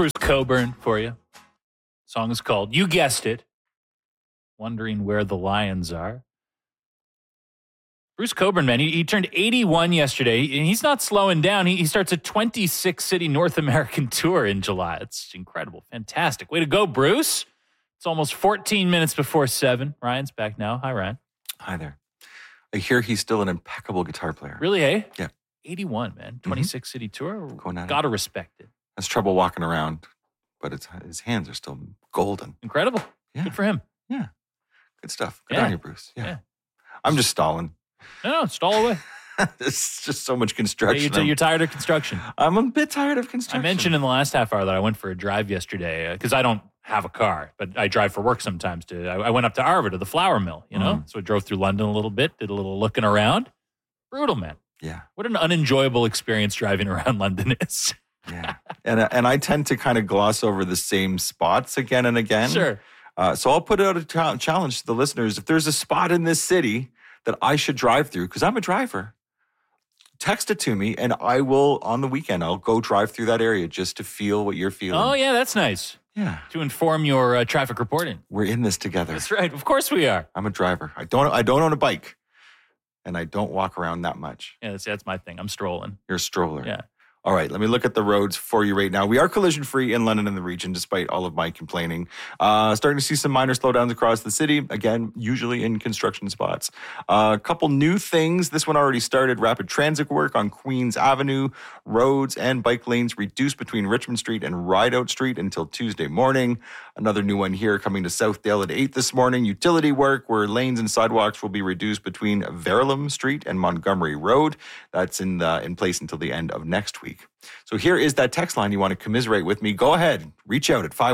Bruce Cockburn for you. Song is called, you guessed it, Wondering Where the Lions Are. Bruce Cockburn, man, he turned 81 yesterday, and he's not slowing down. He starts a 26-city North American tour in July. It's incredible. Fantastic. Way to go, Bruce. It's almost 14 minutes before 7. Ryan's back now. Hi, Ryan. Hi there. I hear he's still an impeccable guitar player. Really, eh? Yeah. 81, man. 26-city tour. Going Gotta respect it. Has trouble walking around, but his hands are still golden. Incredible. Yeah. Good for him. Yeah. Good stuff. Good on you, Bruce. Yeah. Yeah. I'm just stalling. No, stall away. It's just so much construction. You're tired of construction. I'm a bit tired of construction. I mentioned in the last half hour that I went for a drive yesterday because I don't have a car, but I drive for work sometimes. I went up to Arva to the flour mill, So I drove through London a little bit, did a little looking around. Brutal, man. Yeah. What an unenjoyable experience driving around London is. Yeah. And I tend to kind of gloss over the same spots again and again. Sure. So I'll put out a challenge to the listeners. If there's a spot in this city that I should drive through, because I'm a driver, text it to me, and I will, on the weekend, I'll go drive through that area just to feel what you're feeling. Oh, yeah, that's nice. Yeah. To inform your traffic reporting. We're in this together. That's right. Of course we are. I'm a driver. I don't own a bike, and I don't walk around that much. Yeah, that's my thing. I'm strolling. You're a stroller. Yeah. All right, let me look at the roads for you right now. We are collision-free in London and the region, despite all of my complaining. Starting to see some minor slowdowns across the city. Again, usually in construction spots. A couple new things. This one already started. Rapid transit work on Queens Avenue. Roads and bike lanes reduced between Richmond Street and Rideout Street until Tuesday morning. Another new one here coming to Southdale at 8 this morning. Utility work where lanes and sidewalks will be reduced between Verulam Street and Montgomery Road. That's in place until the end of next week. So here is that text line you want to commiserate with me. Go ahead. Reach out at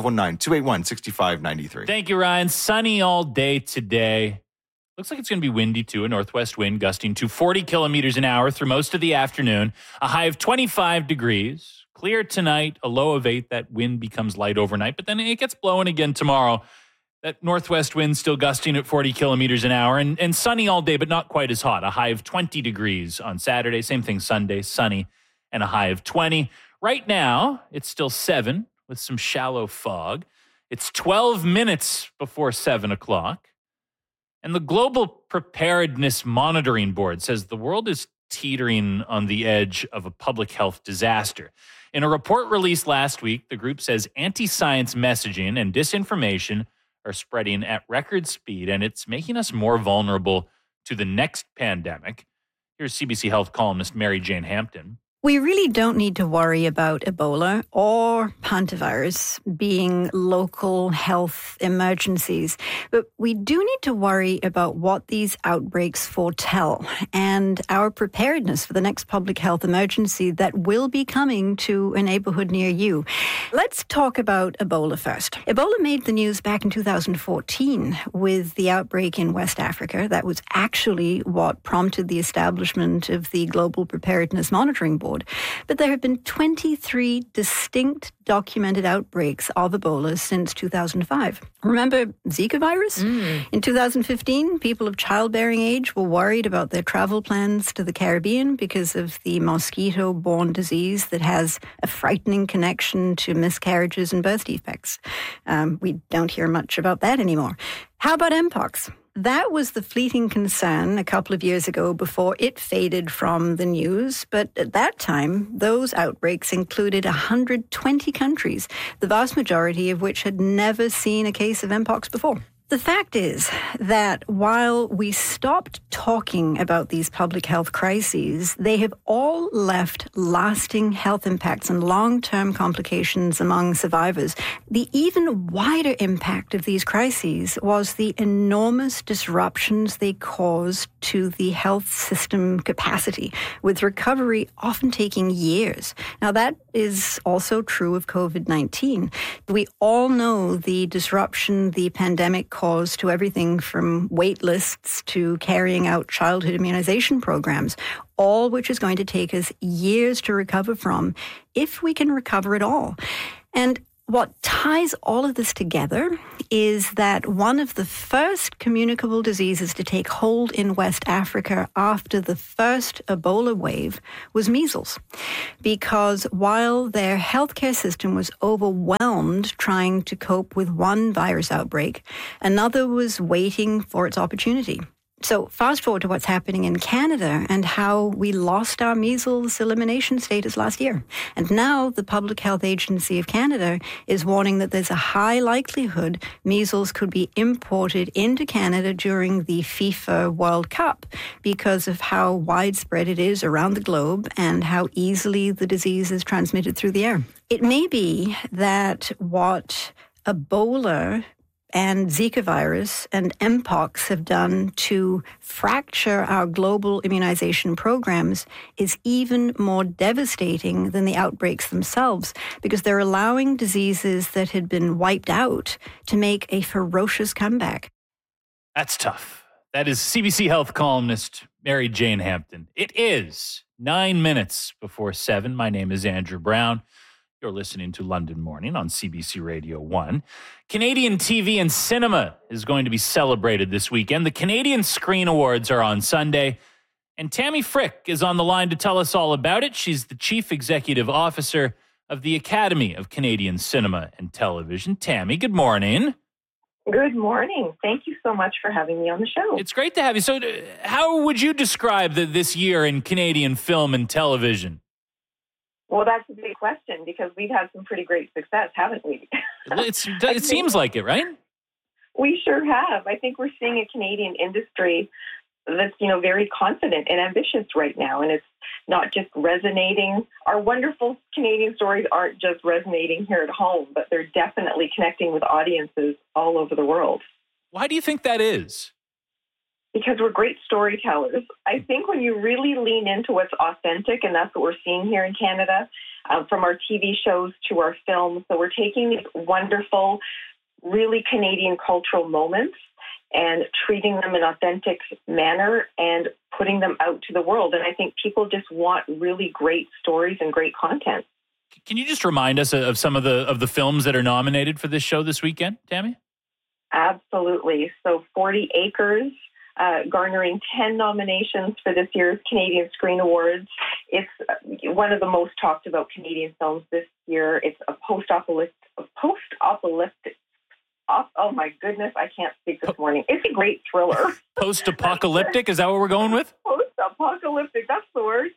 519-281-6593. Thank you, Ryan. Sunny all day today. Looks like it's going to be windy, too. A northwest wind gusting to 40 kilometers an hour through most of the afternoon. A high of 25 degrees. Clear tonight, a low of 8. That wind becomes light overnight, but then it gets blowing again tomorrow. That northwest wind still gusting at 40 kilometers an hour. And sunny all day, but not quite as hot. A high of 20 degrees on Saturday. Same thing Sunday, sunny. And a high of 20. Right now, it's still 7 with some shallow fog. It's 12 minutes before 7 o'clock. And the Global Preparedness Monitoring Board says the world is teetering on the edge of a public health disaster. In a report released last week, the group says anti-science messaging and disinformation are spreading at record speed, and it's making us more vulnerable to the next pandemic. Here's CBC Health columnist Mary Jane Hampton. We really don't need to worry about Ebola or hantavirus being local health emergencies, but we do need to worry about what these outbreaks foretell and our preparedness for the next public health emergency that will be coming to a neighborhood near you. Let's talk about Ebola first. Ebola made the news back in 2014 with the outbreak in West Africa. That was actually what prompted the establishment of the Global Preparedness Monitoring Board. But there have been 23 distinct documented outbreaks of Ebola since 2005. Remember Zika virus? In 2015, people of childbearing age were worried about their travel plans to the Caribbean because of the mosquito-borne disease that has a frightening connection to miscarriages and birth defects. We don't hear much about that anymore. How about Mpox? That was the fleeting concern a couple of years ago before it faded from the news. But at that time, those outbreaks included 120 countries, the vast majority of which had never seen a case of Mpox before. The fact is that while we stopped talking about these public health crises, they have all left lasting health impacts and long-term complications among survivors. The even wider impact of these crises was the enormous disruptions they caused to the health system capacity, with recovery often taking years. Now, that is also true of COVID-19. We all know the disruption the pandemic caused to everything from wait lists to carrying out childhood immunization programs, all which is going to take us years to recover from, if we can recover at all. And What ties all of this together is that one of the first communicable diseases to take hold in West Africa after the first Ebola wave was measles. Because while their healthcare system was overwhelmed trying to cope with one virus outbreak, another was waiting for its opportunity. So fast forward to what's happening in Canada and how we lost our measles elimination status last year. And now the Public Health Agency of Canada is warning that there's a high likelihood measles could be imported into Canada during the FIFA World Cup because of how widespread it is around the globe and how easily the disease is transmitted through the air. It may be that what Ebola and Zika virus and Mpox have done to fracture our global immunization programs is even more devastating than the outbreaks themselves, because they're allowing diseases that had been wiped out to make a ferocious comeback. That's tough. That is CBC Health columnist Mary Jane Hampton. It is 9 minutes before 7. My name is Andrew Brown. You're listening to London Morning on CBC Radio 1. Canadian TV and cinema is going to be celebrated this weekend. The Canadian Screen Awards are on Sunday, and Tammy Frick is on the line to tell us all about it. She's the Chief Executive Officer of the Academy of Canadian Cinema and Television. Tammy, good morning. Good morning. Thank you so much for having me on the show. It's great to have you. So how would you describe this year in Canadian film and television? Well, that's a big question because we've had some pretty great success, haven't we? It seems like it, right? We sure have. I think we're seeing a Canadian industry that's, very confident and ambitious right now. And it's not just resonating. Our wonderful Canadian stories aren't just resonating here at home, but they're definitely connecting with audiences all over the world. Why do you think that is? Because we're great storytellers. I think when you really lean into what's authentic, and that's what we're seeing here in Canada, from our TV shows to our films. So we're taking these wonderful, really Canadian cultural moments and treating them in an authentic manner and putting them out to the world. And I think people just want really great stories and great content. Can you just remind us of some of the films that are nominated for this show this weekend, Tammy? Absolutely. So 40 Acres, garnering 10 nominations for this year's Canadian Screen Awards. It's one of the most talked about Canadian films this year. It's a post-apocalyptic, oh my goodness, I can't speak this morning. It's a great thriller. Post-apocalyptic, is that what we're going with? Post-apocalyptic, that's the word.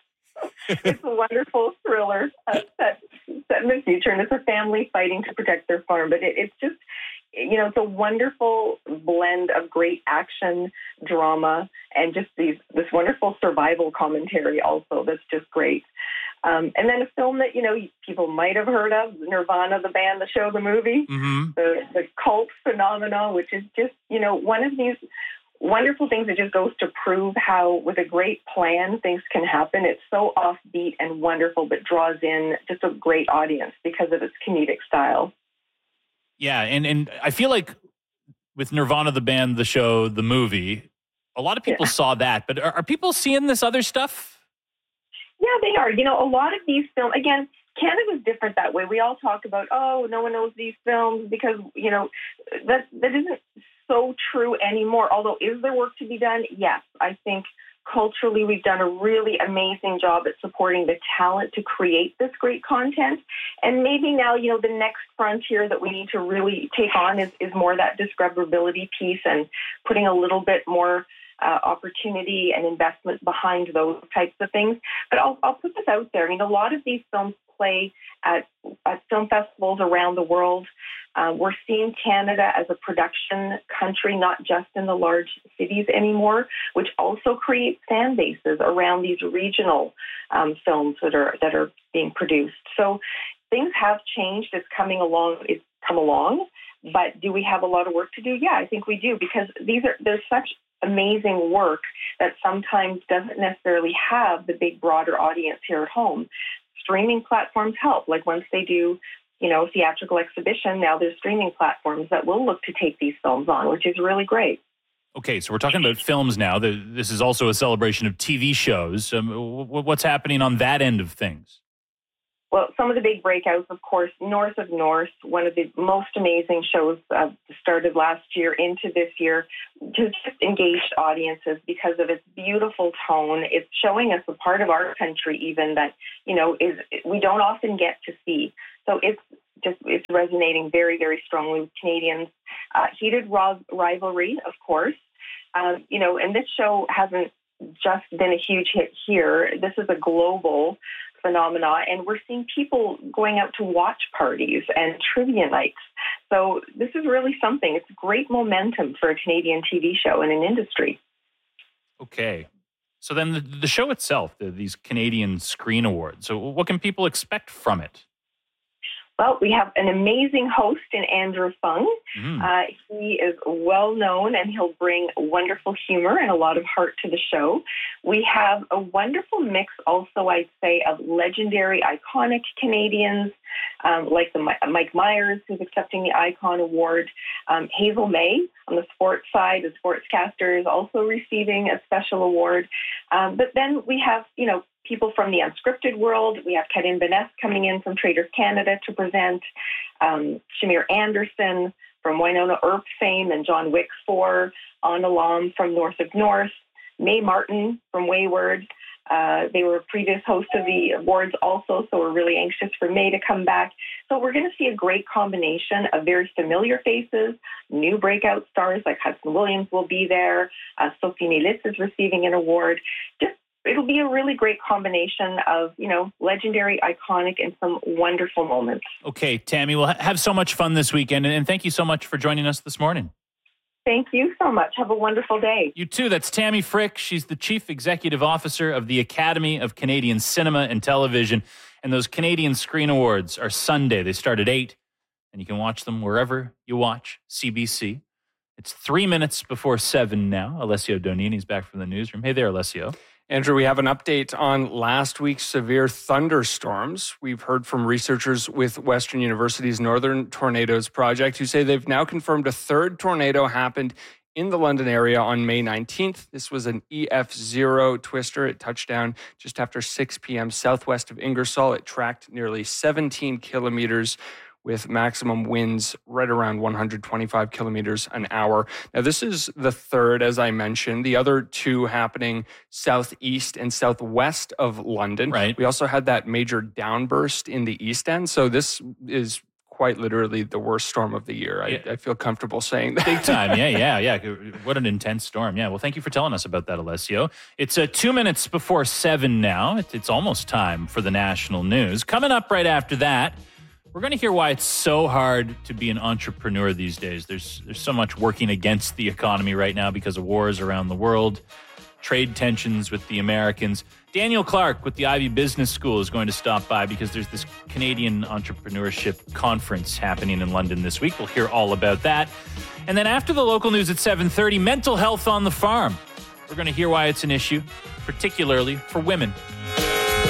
It's a wonderful thriller set in the future, and it's a family fighting to protect their farm. But it's just, it's a wonderful blend of great action, drama, and just this wonderful survival commentary also that's just great. And then a film that, people might have heard of, Nirvana, the band, the show, the movie, the cult phenomenon, which is just, one of these wonderful things that just goes to prove how, with a great plan, things can happen. It's so offbeat and wonderful, but draws in just a great audience because of its comedic style. Yeah, and I feel like with Nirvana, the band, the show, the movie, a lot of people saw that. But are people seeing this other stuff? Yeah, they are. A lot of these films, again, Canada's different that way. We all talk about, no one knows these films because, that isn't so true anymore. Although, is there work to be done? Yes. I think culturally we've done a really amazing job at supporting the talent to create this great content. And maybe now, the next frontier that we need to really take on is more that discoverability piece and putting a little bit more opportunity and investment behind those types of things. But I'll put this out there. A lot of these films play at film festivals around the world. We're seeing Canada as a production country, not just in the large cities anymore, which also creates fan bases around these regional films that are being produced. So things have changed. It's come along. But do we have a lot of work to do? Yeah, I think we do, because there's such amazing work that sometimes doesn't necessarily have the big, broader audience here at home. Streaming platforms help. Like once they do, theatrical exhibition, now there's streaming platforms that will look to take these films on, which is really great. Okay, so we're talking about films now. This is also a celebration of TV shows. What's happening on that end of things? Well, some of the big breakouts, of course, North of North, one of the most amazing shows started last year into this year, just engaged audiences because of its beautiful tone. It's showing us a part of our country even that, we don't often get to see. So it's resonating very, very strongly with Canadians. Heated rivalry, of course. And this show hasn't just been a huge hit here. This is a global phenomena, and we're seeing people going out to watch parties and trivia nights. So this is really something. It's great momentum for a Canadian TV show and an industry. Okay. So then the show itself, these Canadian Screen Awards, so what can people expect from it? Well, we have an amazing host in Andrew Fung. He is well known, and he'll bring wonderful humor and a lot of heart to the show. We have a wonderful mix also, I'd say, of legendary, iconic Canadians, like Mike Myers, who's accepting the Icon Award. Hazel May on the sports side, the sportscaster, is also receiving a special award. But then we have, people from the unscripted world. We have Karine Benesse coming in from Traders Canada to present, Shamir Anderson from Winona Earp fame and John Wick 4, Anna Lam from North of North, Mae Martin from Wayward. They were previous hosts of the awards also, so we're really anxious for Mae to come back. So we're going to see a great combination of very familiar faces, new breakout stars like Hudson Williams will be there, Sophie Melitz is receiving an award. It'll be a really great combination of, legendary, iconic, and some wonderful moments. Okay, Tammy, we'll have so much fun this weekend, and thank you so much for joining us this morning. Thank you so much. Have a wonderful day. You too. That's Tammy Frick. She's the Chief Executive Officer of the Academy of Canadian Cinema and Television. And those Canadian Screen Awards are Sunday. They start at 8, and you can watch them wherever you watch CBC. It's 3 minutes before 7 now. Alessio Donini's back from the newsroom. Hey there, Alessio. Andrew, we have an update on last week's severe thunderstorms. We've heard from researchers with Western University's Northern Tornadoes Project who say they've now confirmed a third tornado happened in the London area on May 19th. This was an EF0 twister. It touched down just after 6 p.m. southwest of Ingersoll. It tracked nearly 17 kilometers with maximum winds right around 125 kilometers an hour. Now, this is the third, as I mentioned. The other two happening southeast and southwest of London. Right. We also had that major downburst in the East End. So this is quite literally the worst storm of the year. I feel comfortable saying that. Big time. Yeah. What an intense storm. Yeah. Well, thank you for telling us about that, Alessio. It's 2 minutes before 7 now. It's almost time for the national news. Coming up right after that, we're going to hear why it's so hard to be an entrepreneur these days. There's so much working against the economy right now because of wars around the world, trade tensions with the Americans. Daniel Clark with the Ivey Business School is going to stop by because there's this Canadian entrepreneurship conference happening in London this week. We'll hear all about that. And then after the local news at 7:30, mental health on the farm. We're going to hear why it's an issue, particularly for women.